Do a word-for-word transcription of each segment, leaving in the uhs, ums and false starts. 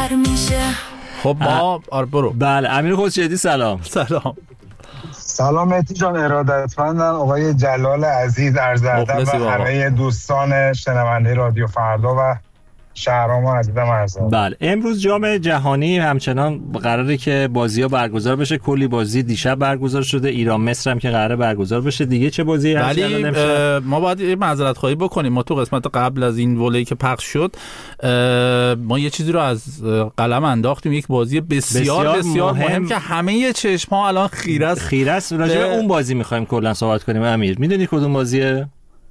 میشه. خب ما آره برو. بله امیر خسروی سلام. سلام. سلام مهدی جان، ارادتمندم. آقای جلال عزیز عرض ادب و همه دوستان شنونده رادیو فردا و شهرام عزیزم عرض ادب. بله امروز جام جهانی همچنان قراره که بازی‌ها برگزار بشه. کلی بازی دیشب برگزار شده، ایران مصر هم که قراره برگزار بشه. دیگه چه بازی هست؟ ولی ما باید یه معذرت خواهی بکنیم. ما تو قسمت قبل از این ولی که پخش شد ما یه چیزی رو از قلم انداختیم، یک بازی بسیار بسیار, بسیار مهم. مهم که همه چشم‌ها الان خیره است. خیره است راجع به اون بازی می‌خوایم کلا صحبت کنیم. امیر میدونی کدوم بازیه؟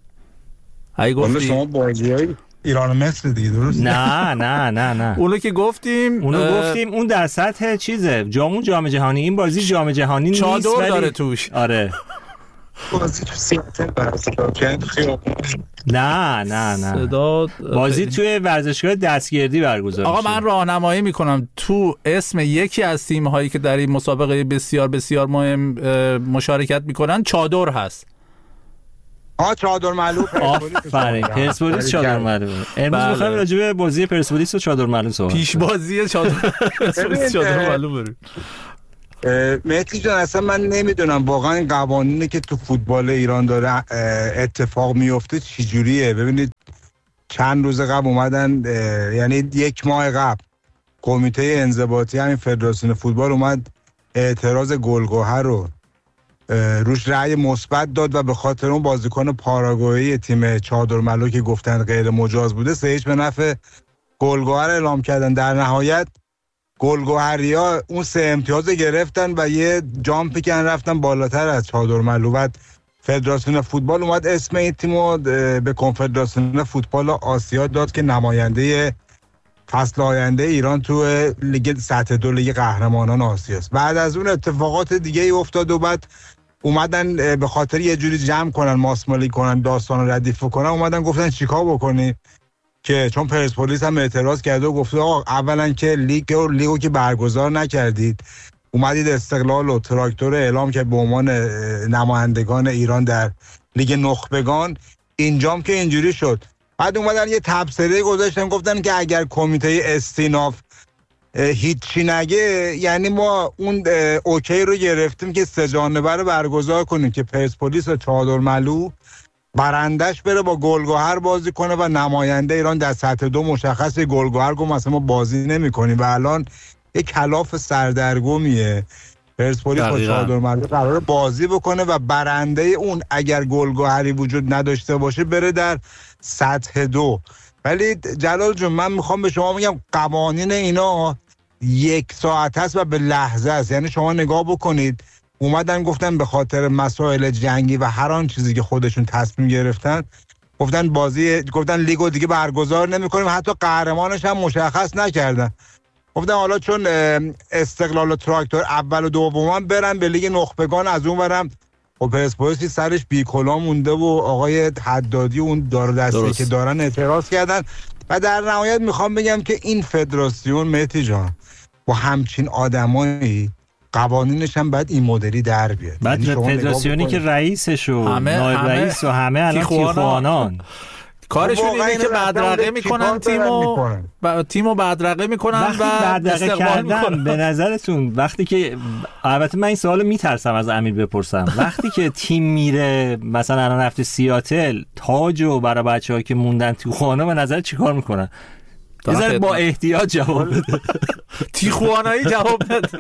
ای گفتی شما بازیای ایران مصر دیگه درست؟ نه نه نه نه اونو که گفتیم اونو اه... گفتیم اون در سطح چیزه جامون جام جهانی. این بازی جام جهانی نیست چادر ولی داره توش. آره بازی تو سیاتل برگزار. نه نه نه صدا بازی توی ورزشگاه دستگردی برگزار آقا میشه. من راهنمایی میکنم تو اسم یکی از تیم هایی که در این مسابقه بسیار بسیار مهم مشارکت میکنن چادر هست. آ چادر معلوم آفرین پرسپولیس چادر معلوم. امروز می‌خوایم راجع به بازی پرسپولیس و چادر معلوم صحبت پیش بازی چادر پرسپولیس چادر معلوم بریم. مهدی جان اصلا من نمیدونم واقعا این قوانینی که تو فوتبال ایران داره اتفاق میفته چی جوریه. ببینید چند روز قبل اومدن، یعنی یک ماه قبل کمیته انضباطی همین فدراسیون فوتبال اومد اعتراض گلگهر رو روش رأی مثبت داد و به خاطر اون بازیکن پاراگوئی تیم چادر ملو که گفتن غیر مجاز بوده سه هیچ به نفع گلگهر اعلام کردن. در نهایت گلگهریا اون سه امتیاز گرفتن و یه جامپی کردن رفتن بالاتر از چادر ملو. بعد فدراسیون فوتبال اومد اسم این تیمو به کنفدراسیون فوتبال آسیا داد که نماینده فصل آینده ایران تو لیگ سطح دو لیگ قهرمانان آسیاست. بعد از اون اتفاقات دیگه ای افتاد و بعد اومدن به خاطر یه جوری جمع کنن ماسمالی کنن داستان رو ردیف کنن، اومدن گفتن چیکار بکنی که چون پرسپولیس هم اعتراض کرده و گفته آقا اولا که لیگ و لیگو که برگزار نکردید، اومدید استقلال و تراکتور اعلام که به عنوان نمایندگان ایران در لیگ نخبگان، اینجام که اینجوری شد. بعد اومدن یه تبصره گذاشتن گفتن که اگر کمیته استیناف هیچی نگه یعنی ما اون اوکی رو گرفتیم که سه جانبه رو برگزار کنیم که پرسپولیس و چادر ملو برندش بره با گلگهر بازی کنه و نماینده ایران در سطح دو مشخص گلگهر گفت مثلا ما بازی نمی کنیم و الان یک کلاف سردرگمیه. پرسپولیس با چادر ملو قراره بازی بکنه و برنده اون اگر گلگهری وجود نداشته باشه بره در سطح دو. ولی جلال جون من میخوام به شما میگم قوانین اینا یک ساعت هست و به لحظه است. یعنی شما نگاه بکنید اومدن گفتن به خاطر مسائل جنگی و هر آن چیزی که خودشون تصمیم گرفتن گفتن بازی گفتن لیگو دیگه برگزار نمی‌کنیم، حتی قهرمانش هم مشخص نکردن. گفتن حالا چون استقلال و تراکتور اول و دومن برن به لیگ نخبگان، از اون برم و پرسپولیس سرش بیکلا مونده و آقای حدادی اون دار دستی که دارن اعتراض کردن. و در نهایت میخوام بگم که این فدراسیون مهدی جان با همچین آدمایی قوانینش هم باید این مدلی در بیاد. بعد فدراسیونی که رئیسش و نایب رئیس و همه الان تیخوانان کارشون اینه که بدرقه میکنن تیمو ب... تیمو بدرقه میکنن وقتی و بدرقه کردن. به نظرتون وقتی که البته من این سوالو میترسم از امیر بپرسم وقتی که تیم میره مثلا الان رفته سیاتل تاجو برای بچه‌ها که موندن تو خانه به نظر چیکار میکنن؟ بذار با احتیاط جواب بده. تیخوانایی جواب بده.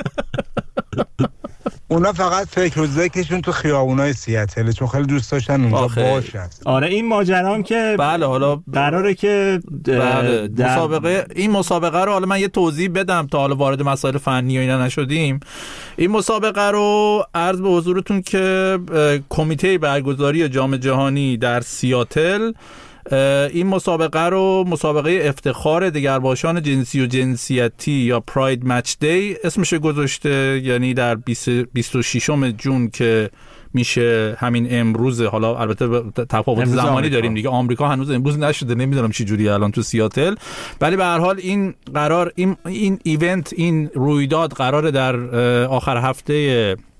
اونا فقط فکر و ذکرشون تو خیابونای سیاتل چون خیلی دوست داشتن اونجا باشن. آره این ماجرا هم که بله حالا قراره که بله در... مسابقه این مسابقه رو حالا من یه توضیح بدم تا حالا وارد مسائل فنی و اینا نشدیم. این مسابقه رو عرض به حضورتون که کمیته برگزاری جام جهانی در سیاتل این مسابقه رو مسابقه افتخار دگرباشان جنسی و جنسیتی یا پراید مچ دی اسمش گذاشته، یعنی در بیست و ششم جون که میشه همین امروز. حالا البته تفاوت زمانی داریم دیگه، آمریکا هنوز امروز نشده، نمیدونم چه جوریه الان تو سیاتل، ولی به هر حال این قرار این این ایونت این رویداد قراره در آخر هفته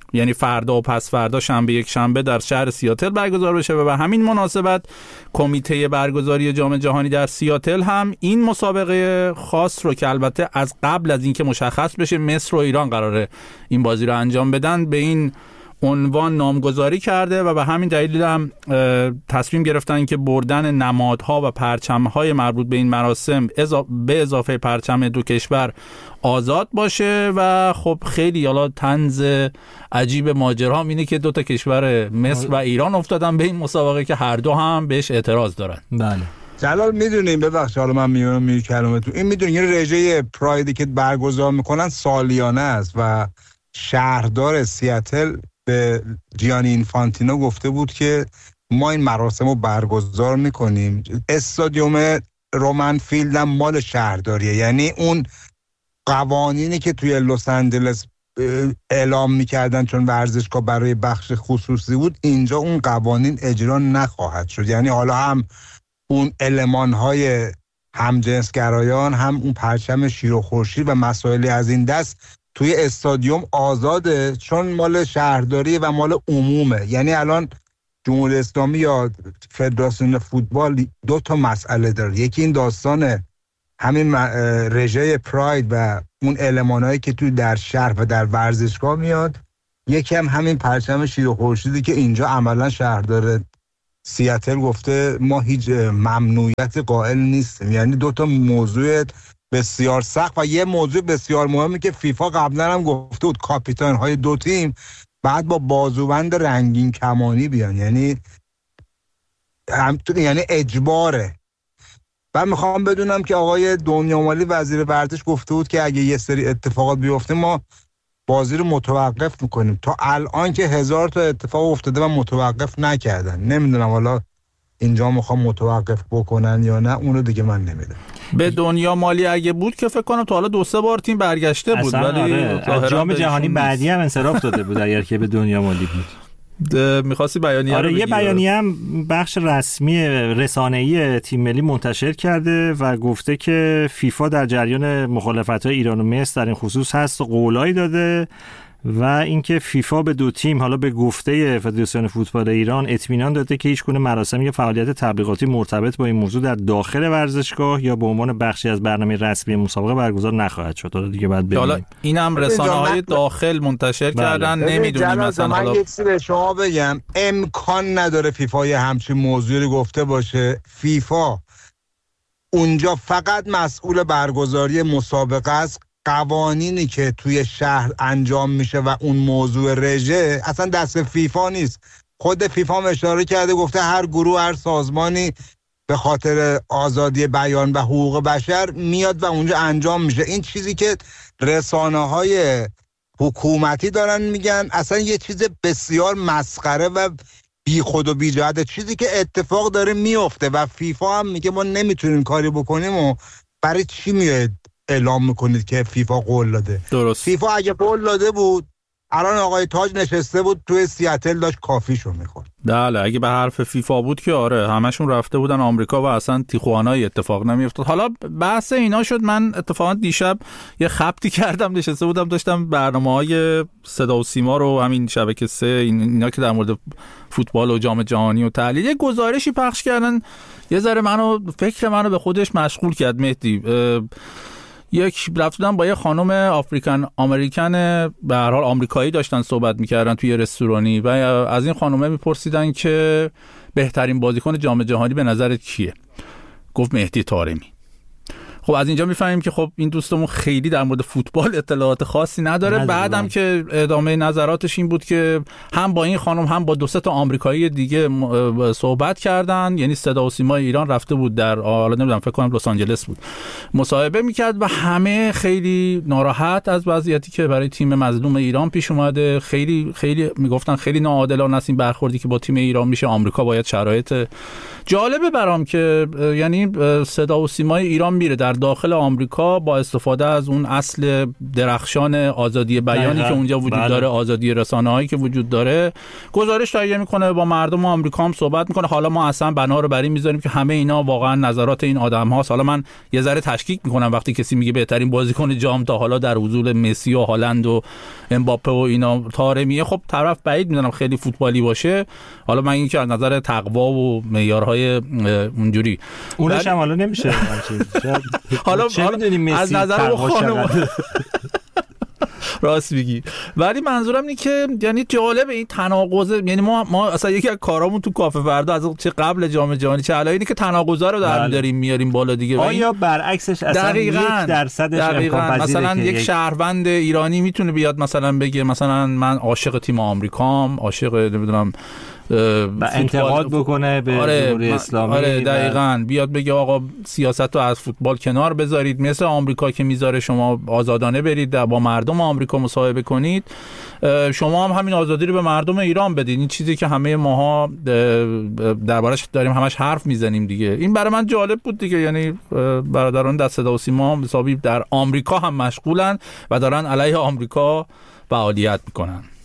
یعنی فردا و پس فردا شنبه یک شنبه در شهر سیاتل برگزار بشه و به همین مناسبت کمیته برگزاری جام جهانی در سیاتل هم این مسابقه خاص رو که البته از قبل از اینکه مشخص بشه مصر و ایران قراره این بازی رو انجام بدن به این عنوان نامگذاری کرده و به همین دلیل هم تصمیم گرفتن که بردن نمادها و پرچمهای مربوط به این مراسم به اضافه پرچم دو کشور آزاد باشه و خب خیلی حالا طنز عجیب ماجرا اینه که دو تا کشور مصر و ایران افتادن به این مسابقه که هر دو هم بهش اعتراض دارن. بله جلال میدونیم ببخشید حالا من میونم می کلمتون این میدونین این رژه پرایدی که برگزار میکنن سالیانه است و شهردار سیاتل به جیانی اینفانتینو گفته بود که ما این مراسم رو برگزار میکنیم. استادیوم رومن فیلد هم مال شهرداریه، یعنی اون قوانینی که توی لس آنجلس اعلام میکردن چون ورزشگاه برای بخش خصوصی بود اینجا اون قوانین اجرا نخواهد شد. یعنی حالا هم اون المانهای همجنسگرایان هم اون پرچم شیر و خورشید و مسائلی از این دست توی استادیوم آزاده چون مال شهرداری و مال عمومه. یعنی الان جمهوری اسلامی یا فدراسیون فوتبال دو تا مسئله داره، یکی این داستان همین رژه پراید و اون المانایی که توی در شهر و در ورزشگاه میاد، یکی هم همین پرچم شیر و خورشیدی که اینجا عملا شهردار سیاتل گفته ما هیچ ممنوعیت قائل نیستیم. یعنی دو تا موضوع بسیار سخت و یه موضوع بسیار مهمی که فیفا قبلا هم گفته بود کاپیتان های دو تیم بعد با بازوبند رنگین کمانی بیان، یعنی همطور یعنی اجباره. من میخوام بدونم که آقای دنیامالی وزیر ورزش گفته بود که اگه یه سری اتفاقات بیفته ما بازی رو متوقف میکنیم. تا الان که هزار تا اتفاق افتاده و متوقف نکردن. نمیدونم حالا اینجا میخوام متوقف بکنن یا نه، اونو دیگه من نمیدونم. به دنیا مالی اگه بود که فکر کنم تا حالا دو سه بار تیم برگشته بود، ولی آره. جام جهانی بعدی هم انصراف داده بود اگر که به دنیا مالی بود. می‌خواستی بیانیه آره رو یه بیانیه هم بخش رسمی رسانه‌ای تیم ملی منتشر کرده و گفته که فیفا در جریان مخالفت‌های ایران و مصر در این خصوص هست و قولایی داده و اینکه فیفا به دو تیم حالا به گفته فدراسیون فوتبال ایران اطمینان داده که هیچ گونه مراسم یا فعالیت تبلیغاتی مرتبط با این موضوع در داخل ورزشگاه یا به عنوان بخشی از برنامه رسمی مسابقه برگزار نخواهد شد. حالا دیگه بعد ببینیم. حالا اینم رسانه‌های داخل منتشر بله. کردن، نمیدونیم مثلا من حالا یک چیزی به شما بگم، امکان نداره فیفا یه همچین موضوعی گفته باشه. فیفا اونجا فقط مسئول برگزاری مسابقه است. قوانینی که توی شهر انجام میشه و اون موضوع رژه اصلا دست فیفا نیست. خود فیفا هم اشاره کرده، گفته هر گروه هر سازمانی به خاطر آزادی بیان و حقوق بشر میاد و اونجا انجام میشه. این چیزی که رسانه‌های حکومتی دارن میگن اصلا یه چیز بسیار مسخره و بی خود و بی جهت، چیزی که اتفاق داره میفته و فیفا هم میگه ما نمیتونیم کاری بکنیم و برای چی میاد اعلام میکنید که فیفا قول داده؟ درست. فیفا اگه قول داده بود الان آقای تاج نشسته بود توی سیاتل داشت کافیشو میخورد. بله اگه به حرف فیفا بود که آره همشون رفته بودن آمریکا و اصلا تیخوانای اتفاق نمیافتاد. حالا بحث اینا شد. من اتفاقا دیشب یه خبطی کردم، نشسته بودم داشتم برنامه‌های صدا و سیما رو همین شبکه سه اینا که در مورد فوتبال و جام جهانی و تحلیل یه گزارشی پخش کردن، یه ذره منو فکر منو به خودش مشغول کرد. مهدی یک رفتم با یه خانم آفریکن امریکن به هر حال آمریکایی داشتن صحبت میکردن توی رستورانی و از این خانومه میپرسیدن که بهترین بازیکن جام جهانی به نظرت کیه؟ گفت مهدی طارمی. خب از اینجا میفهمیم که خب این دوستمون خیلی در مورد فوتبال اطلاعات خاصی نداره. بعدم که ادامه نظراتش این بود که هم با این خانم هم با دو سه تا آمریکایی دیگه صحبت کردن، یعنی صدا و سیما ایران رفته بود در حالا نمیدونم فکر کنم لس آنجلس بود مصاحبه میکرد و همه خیلی ناراحت از وضعیتی که برای تیم مظلوم ایران پیش اومده. خیلی خیلی میگفتن خیلی ناعادلانه است این برخوردی که با تیم ایران میشه، آمریکا باید شرایط. جالبه برام که یعنی صدا و سیمای ایران میره در داخل آمریکا با استفاده از اون اصل درخشان آزادی بیانی که اونجا وجود بله. داره، آزادی رسانه‌هایی که وجود داره، گزارش تهیه میکنه، با مردم آمریکا هم صحبت میکنه. حالا ما اصلا بنا رو بر این میذاریم که همه اینا واقعا نظرات این آدم هاست. حالا من یه ذره تشکیک میکنم وقتی کسی میگه بهترین بازیکن جام تا حالا در حضور مسی و هالند و امباپه و اینا طارمیه، خب طرف بعید میدونم خیلی فوتبالی باشه. حالا من این که از نظر تقوا و معیارهای اونجوری اونش هم حالا نمیشه حالا از نظر خانواده راست میگی، ولی منظورم اینه که یعنی جالب این تناقض، یعنی ما ما اصلا یکی از کارامون تو کافه فردا از چه قبل جام جهانی چه الان اینه که تناقضا رو در داریم میاریم بالا دیگه. آیا برعکسش اصلا یک درصدش امکان پذیره؟ مثلا یک شهروند ایرانی میتونه بیاد مثلا بگه مثلا من عاشق تیم آمریکام، عاشق نمیدونم و انتقاد بکنه به جمهوری اسلامی، آره دقیقاً، بیاد بگه آقا سیاست رو از فوتبال کنار بذارید، مثل آمریکا که میذاره شما آزادانه برید با مردم آمریکا مصاحبه کنید، شما هم همین آزادی رو به مردم ایران بدید. این چیزی که همه ماها دربارش داریم همش حرف میزنیم دیگه. این برای من جالب بود دیگه، یعنی برادران دست صدا و سیما حسابی در آمریکا هم مشغولن و دارن علیه آمریکا فعالیت میکنن.